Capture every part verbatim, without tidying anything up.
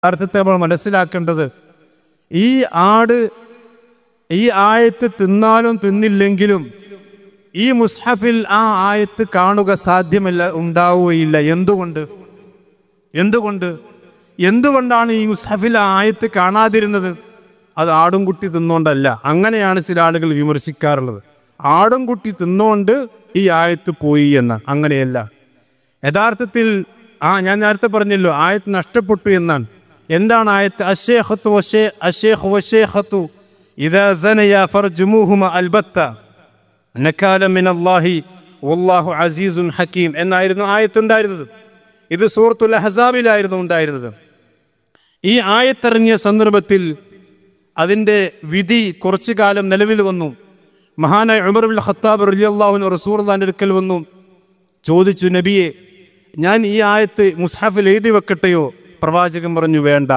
അർത്ഥത്തെ നമ്മൾ മനസ്സിലാക്കേണ്ടത്, ഈ ആട് ഈ ആയത്ത് തിന്നാലും തിന്നില്ലെങ്കിലും ഈ മുസ്ഹഫിൽ ആ ആയത്ത് കാണുക സാധ്യമല്ല, ഉണ്ടാവുകയില്ല. എന്തുകൊണ്ട് എന്തുകൊണ്ട് എന്തുകൊണ്ടാണ് ഈ മുസ്ഹഫിൽ ആ ആയത്ത് കാണാതിരുന്നത്? അത് ആടും കുട്ടി തിന്നുകൊണ്ടല്ല. അങ്ങനെയാണ് ചില ആളുകൾ വിമർശിക്കാറുള്ളത്. ആടും കുട്ടി തിന്നുകൊണ്ട് ഈ ആയത്ത് പോയി എന്ന. അങ്ങനെയല്ല. യഥാർത്ഥത്തിൽ ആ ഞാൻ നേരത്തെ പറഞ്ഞല്ലോ, ആയത്ത് നഷ്ടപ്പെട്ടു എന്നാണ്. എന്താണ് ആയത്ത്? അശ്ശേഖത്തു വശേ അശ്ശേഖു വശേഖത്തു ഇദാ സനയാ ഫർജുമുഹുമ അൽബത്ത നകാല മിനല്ലാഹി വല്ലാഹു അസീസുൻ ഹകീം എന്നായിരുന്നു ആയത്തുണ്ടായിരുന്നത്. ഇത് സൂറത്തുൽ അഹ്സാബിലായിരുന്നു ഉണ്ടായിരുന്നത്. ഈ ആയത്തിറങ്ങിയ സന്ദർഭത്തിൽ അതിൻ്റെ വിധി കുറച്ചു കാലം നിലവിൽ വന്നു. മഹാനായ ഉമർ ഇബ്നുൽ ഖത്താബ് റളിയല്ലാഹു അൻഹു റസൂലുള്ളാഹിന്റെ അടുക്കൽ വന്നു, ചോദിച്ചു, നബിയെ, ഞാൻ ഈ ആയത്ത് മുസ്ഹഫിൽ എഴുതി വെക്കട്ടെയോ? പ്രവാചകൻ പറഞ്ഞു, വേണ്ട.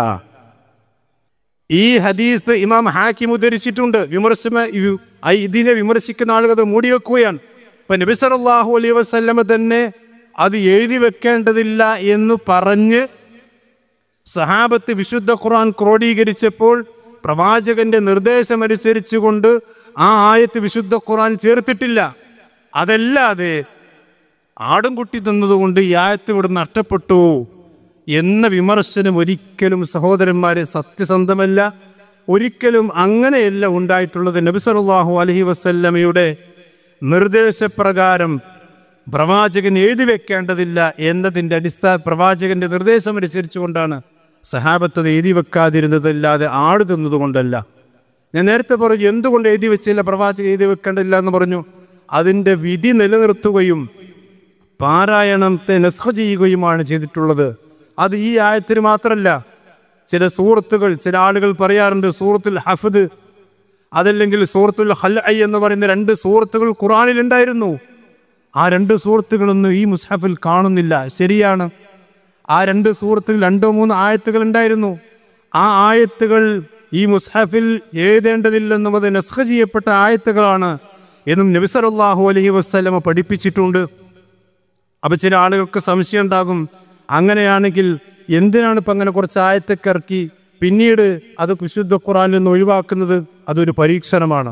ഈ ഹദീസ് ഇമാം ഹാക്കിം ഉദ്ധരിച്ചിട്ടുണ്ട്. വിമർശന ഇതിനെ വിമർശിക്കുന്ന ആളുകൾ അത് മൂടിവെക്കുകയാണ്. ഇപ്പം നബി സല്ലല്ലാഹു അലൈഹി വസല്ലമ തന്നെ അത് എഴുതി വെക്കേണ്ടതില്ല എന്ന് പറഞ്ഞ് സഹാബത്ത് വിശുദ്ധ ഖുർആൻ ക്രോഡീകരിച്ചപ്പോൾ പ്രവാചകന്റെ നിർദ്ദേശമനുസരിച്ച് കൊണ്ട് ആ ആയത്ത് വിശുദ്ധ ഖുർആൻ ചേർത്തിട്ടില്ല. അതല്ലാതെ ആടും കുട്ടി തന്നതുകൊണ്ട് ഈ ആയത്ത് ഇവിടെ നഷ്ടപ്പെട്ടു എന്ന വിമർശനം ഒരിക്കലും സഹോദരന്മാരെ സത്യസന്ധമല്ല. ഒരിക്കലും അങ്ങനെയല്ല ഉണ്ടായിട്ടുള്ളത്. നബി സല്ലല്ലാഹു അലൈഹി വസല്ലമയുടെ നിർദ്ദേശപ്രകാരം പ്രവാചകൻ എഴുതി വെക്കേണ്ടതില്ല എന്നതിൻ്റെ അടിസ്ഥാന പ്രവാചകന്റെ നിർദ്ദേശമനുസരിച്ച് കൊണ്ടാണ് സഹാബത്ത് അത് എഴുതി വെക്കാതിരുന്നതല്ലാതെ ആട് തിന്നതുകൊണ്ടല്ല. ഞാൻ നേരത്തെ പറഞ്ഞു, എന്തുകൊണ്ട് എഴുതി വെച്ചില്ല, പ്രവാചകൻ എഴുതി വെക്കേണ്ടതില്ല എന്ന് പറഞ്ഞു. അതിൻ്റെ വിധി നിലനിർത്തുകയും പാരായണത്തെ നസ്ഖ് ചെയ്യുകയുമാണ് ചെയ്തിട്ടുള്ളത്. അത് ഈ ആയത്തിന് മാത്രമല്ല, ചില സൂറത്തുകൾ ചില ആളുകൾ പറയാറുണ്ട്, സൂറത്തുൽ ഹഫ്ദ് അതല്ലെങ്കിൽ സൂറത്തുൽ ഖൽഅ എന്ന് പറയുന്ന രണ്ട് സൂറത്തുകൾ ഖുർആനിലുണ്ടായിരുന്നു. ആ രണ്ട് സൂറത്തുകളൊന്നും ഈ മുസ്ഹഫിൽ കാണുന്നില്ല. ശരിയാണ്, ആ രണ്ട് സൂറത്തുകൾ രണ്ടോ മൂന്നോ ആയത്തുകൾ ഉണ്ടായിരുന്നു. ആ ആയത്തുകൾ ഈ മുസ്ഹഫിൽ എഴുതേണ്ടതില്ലെന്നും അത് നസ്ഖ് ചെയ്യപ്പെട്ട ആയത്തുകളാണ് എന്നും നബി സല്ലല്ലാഹു അലൈഹി വസല്ലമ പഠിപ്പിച്ചിട്ടുണ്ട്. അപ്പം ചില ആളുകൾക്ക് സംശയം ഉണ്ടാകും, അങ്ങനെയാണെങ്കിൽ എന്തിനാണ് ഇപ്പം അങ്ങനെ കുറച്ച് ആയത്തൊക്കെ ഇറക്കി പിന്നീട് അത് വിശുദ്ധ ഖുർആനിൽ നിന്ന് ഒഴിവാക്കുന്നത്? അതൊരു പരീക്ഷണമാണ്.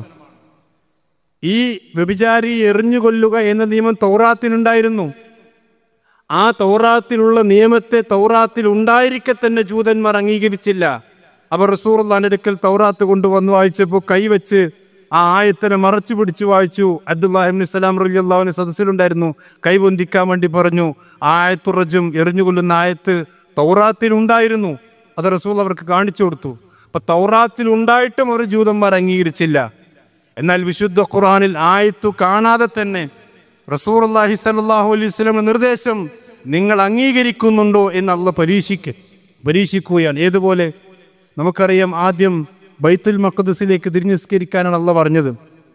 ഈ വ്യഭിചാരി എറിഞ്ഞു കൊല്ലുക എന്ന നിയമം തൗറാത്തിലുണ്ടായിരുന്നു. ആ തൗറാത്തിലുള്ള നിയമത്തെ തൗറാത്തിൽ ഉണ്ടായിരിക്കെ തന്നെ ജൂതന്മാർ അംഗീകരിച്ചില്ല. അവർ റസൂലുള്ളാഹിന്റെ അടുക്കൽ തൗറാത്ത് കൊണ്ടുവന്ന് വായിച്ചപ്പോൾ കൈവച്ച് ആ ആയത്തിനെ മറച്ചു പിടിച്ചു വായിച്ചു. അബ്ദുല്ലാഹി ഇബ്നു സലാം റളിയല്ലാഹു അൻഹു സദസ്സിലുണ്ടായിരുന്നു. കൈപൊന്തിക്കാൻ വേണ്ടി പറഞ്ഞു. ആ ആയത്തുർ റജം എറിഞ്ഞുകൊല്ലുന്ന ആയത്ത് തൗറാത്തിൽ ഉണ്ടായിരുന്നു. അത് റസൂൽ അവർക്ക് കാണിച്ചു കൊടുത്തു. അപ്പം തൗറാത്തിൽ ഉണ്ടായിട്ടും അവർ ജൂതന്മാർ അംഗീകരിച്ചില്ല. എന്നാൽ വിശുദ്ധ ഖുർആനിൽ ആയത്തു കാണാതെ തന്നെ റസൂലുള്ളാഹി സ്വല്ലല്ലാഹു അലൈഹി വസല്ലമയുടെ നിർദ്ദേശം നിങ്ങൾ അംഗീകരിക്കുന്നുണ്ടോ എന്ന് അല്ലാഹു പരീക്ഷിക്ക പരീക്ഷിക്കുകയാണ്. ഏതുപോലെ നമുക്കറിയാം, ആദ്യം ബൈത്തുൽ മഖ്ദിസിലേക്ക് തിരിഞ്ഞ് നിസ്കരിക്കാനാണ് അല്ലാഹു പറഞ്ഞത്.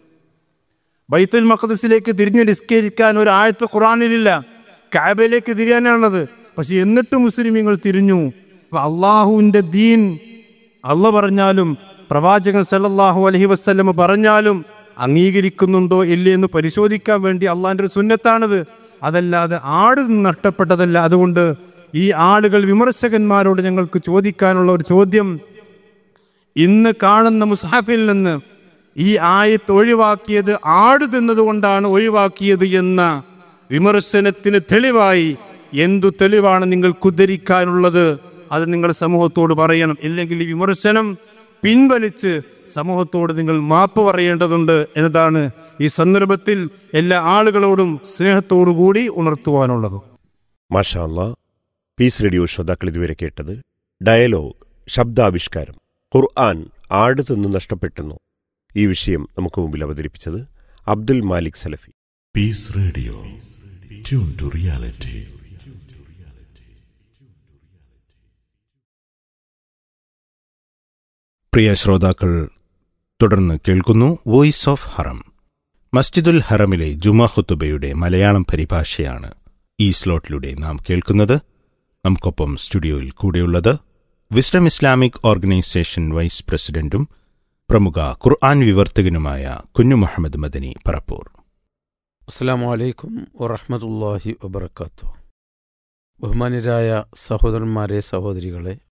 ബൈത്തുൽ മഖ്ദിസിലേക്ക് തിരിഞ്ഞ് നിസ്കരിക്കാൻ ഒരു ആയത്ത് ഖുർആനിലില്ല. കഅബയിലേക്ക് തിരിയാനാണുള്ളത്. പക്ഷെ എന്നിട്ട് മുസ്ലിമീങ്ങൾ തിരിഞ്ഞു. അപ്പം അള്ളാഹുവിൻ്റെ ദീൻ അല്ലാഹു പറഞ്ഞാലും പ്രവാചകൻ സല്ലല്ലാഹു അലൈഹി വസല്ലം പറഞ്ഞാലും അംഗീകരിക്കുന്നുണ്ടോ ഇല്ലേ എന്ന് പരിശോധിക്കാൻ വേണ്ടി അള്ളാഹിൻ്റെ ഒരു സുന്നത്താണത്. അതല്ലാതെ ആട് നഷ്ടപ്പെട്ടതല്ല. അതുകൊണ്ട് ഈ ആളുകൾ വിമർശകന്മാരോട് ഞങ്ങൾക്ക് ചോദിക്കാനുള്ള ഒരു ചോദ്യം, ഇന്ന് കാണുന്ന മുസ്ഹഫിൽ നിന്ന് ഈ ആയത്ത് ഒഴിവാക്കിയത് ആട് തിന്നതുകൊണ്ടാണ് ഒഴിവാക്കിയത് എന്ന വിമർശനത്തിന് തെളിവായി എന്തു തെളിവാണ് നിങ്ങൾക്ക് ഉദ്ധരിക്കാനുള്ളത്? അത് നിങ്ങൾ സമൂഹത്തോട് പറയണം. ഇല്ലെങ്കിൽ ഈ വിമർശനം പിൻവലിച്ച് സമൂഹത്തോട് നിങ്ങൾ മാപ്പ് പറയേണ്ടതുണ്ട് എന്നതാണ് ഈ സന്ദർഭത്തിൽ എല്ലാ ആളുകളോടും സ്നേഹത്തോടു കൂടി ഉണർത്തുവാനുള്ളത്. മാഷാ അല്ലാഹ്. പീസ് റേഡിയോ ശ്രോതാക്കൾ ഇതുവരെ കേട്ടത് ഡയലോഗ്, ശബ്ദാവിഷ്കാരം, ഖുർആൻ ആട് തിന്ന് നഷ്ടപ്പെട്ടെന്നു. ഈ വിഷയം നമുക്ക് മുമ്പിൽ അവതരിപ്പിച്ചത് അബ്ദുൽ മാലിക് സലഫി. Piece radio, tune to reality. പ്രിയ ശ്രോതാക്കൾ, തുടർന്ന് കേൾക്കുന്നു വോയിസ് ഓഫ് ഹറം. മസ്ജിദുൽ ഹറമിലെ ജുമാ ഖുതുബയുടെ മലയാളം പരിഭാഷയാണ് ഈ സ്ലോട്ടിലൂടെ നാം കേൾക്കുന്നത്. നമുക്കൊപ്പം സ്റ്റുഡിയോയിൽ കൂടെയുള്ളത് വിസ്ഡം ഇസ്ലാമിക് ഓർഗനൈസേഷൻ വൈസ് പ്രസിഡന്റും പ്രമുഖ ഖുർആൻ വിവർത്തകനുമായ കുഞ്ഞു മുഹമ്മദ് മദനി പറപ്പൂർ. അസ്സലാമു അലൈക്കും വറഹ്മത്തുള്ളാഹി വബറകാതുഹു. ബഹുമാന്യരായ സഹോദരന്മാരെ, സഹോദരികളെ,